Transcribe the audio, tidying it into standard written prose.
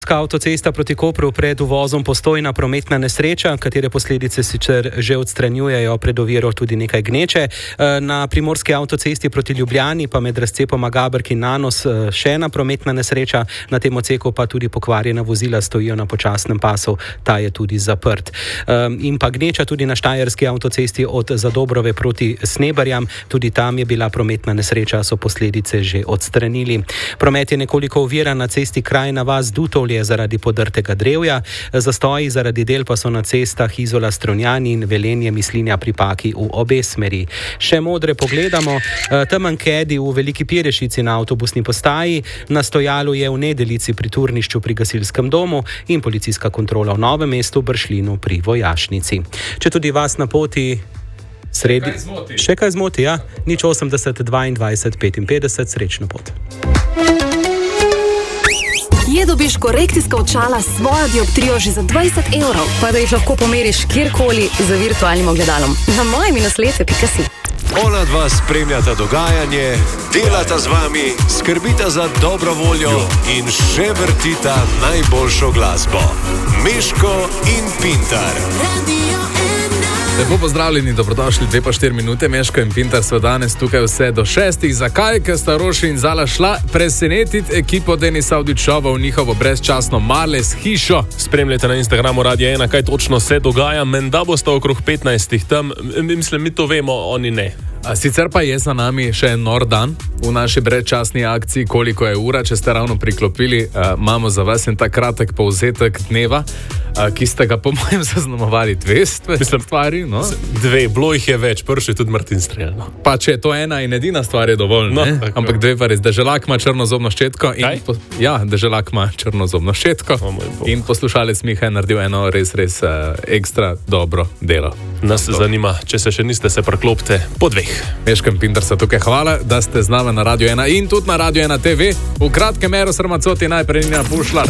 Avtocesta proti Kopru pred uvozom Postojna prometna nesreča, katere posledice sicer že odstranjujejo pred oviro tudi nekaj gneče. Na primorski avtocesti proti Ljubljani pa med razcepom Gaberk in Nanos še ena prometna nesreča, na tem odseku pa tudi pokvarjena vozila stojijo na počasnem pasu, ta je tudi zaprt. In pa gneča tudi na štajerski avtocesti od Zadobrove proti Sneberjam, tudi tam je bila prometna nesreča, so posledice že odstranili. Promet je nekoliko oviran na cesti Krajina vas Dutovlje zaradi podrtega drevja, zastoji zaradi del pa so na cestah Izola Strunjani in Velenje Mislinja pri Paki v obe smeri. Še modre pogledamo, temen kedi v Veliki Pirešici na avtobusni postaji, na stojalu je v Nedelici pri turnišču pri gasilskem domu in policijska kontrola v Novem mestu, Bršljinu pri Vojašnici. Če tudi vas na poti sredi... Še kaj zmoti, ja? 080 22 55, srečno pot. Kje dobiš korekcijska očala s svojo dioptrijo že za 20 €? Pa da jih lahko pomeriš kjerkoli za virtualnim ogledalom. Na mojminusletve.si. Ona dva spremljata dogajanje, delata z vami, skrbita za dobro voljo in še vrtita najboljšo glasbo. Miško in Pintar. Lepo pozdravljeni, dobrodošli 2 pa 4 minute. Meško in Pintar so danes tukaj vse do 6. Zakaj? Ker sta Roši in Zala šla presenetiti ekipo Denisa Avdićova v njihovo brezčasno Marles hišo. Spremljajte na Instagramu Radia 1, kaj točno se dogaja. Menda bosta okrog 15 tam. Mislim, mi to vemo, oni ne. Sicer pa je za nami še en nor dan v naši brezčasni akciji. Koliko je ura, če ste ravno priklopili, imamo za vas en tak kratek povzetek dneva, ki ste ga po mojem zaznamovali 2 stvari. No? 2, bilo jih je več, prvi je tudi Martin Strel. No. Pa če je to ena in edina stvar, je dovolj. No, ampak 2 pa res. Deželak ima črnozobno ščetko. Deželak ima črnozobno ščetko. In poslušalec Miha je naredil eno res ekstra dobro delo. Nas zanima, če se še niste, se priklopite po 2. Meško in Pintar se tukaj hvala, da ste z nami na Radio 1 in tudi na Radio 1 TV. V kratkem Eros Ramazzotti, najprej Nina Pušlar.